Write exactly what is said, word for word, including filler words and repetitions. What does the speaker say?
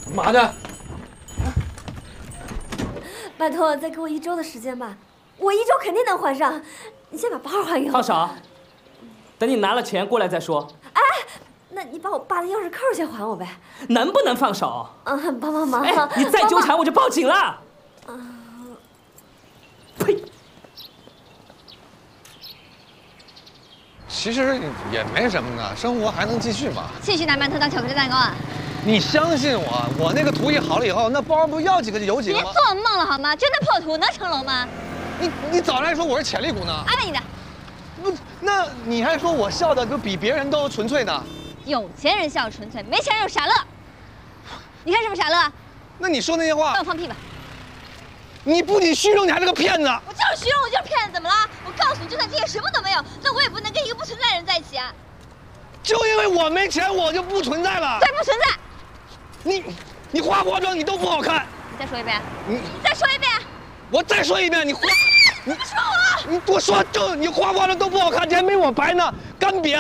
嘛呢？ 拜托，再给我一周的时间吧，我一周肯定能还上。你先把包还给我。 放手，等你拿了钱过来再说。 哎，那你把我爸的钥匙扣先还我呗。 能不能放手？ 啊，帮帮忙！ 哎，你再纠缠我就报警了。啊！呸！ 其实也没什么的，生活还能继续嘛。 继续拿馒头当巧克力蛋糕啊！ 你相信我，我那个图一好了以后，那包不要几个就有几个吗？ 别做梦了好吗？就那破图能成龙吗？ 你你早来说我是潜力股呢。 安排你的。 不，那你还说我笑的都比别人都纯粹呢？ 有钱人笑纯粹，没钱人有傻乐。你看是不是傻乐？ 那你说那些话， 让我放屁吧！ 你不仅虚荣，你还是个骗子。 我就是虚荣，我就是骗子，怎么了？我告诉你，就算今天什么都没有，那我也不能跟一个不存在的人在一起啊！ 就因为我没钱，我就不存在了。 对，不存在。 你你化不化妆你都不好看。 你再说一遍。 你你再说一遍。 我再说一遍，你化， 你不说我。 你我说就你化不化妆都不好看，你还没我白呢，干瘪。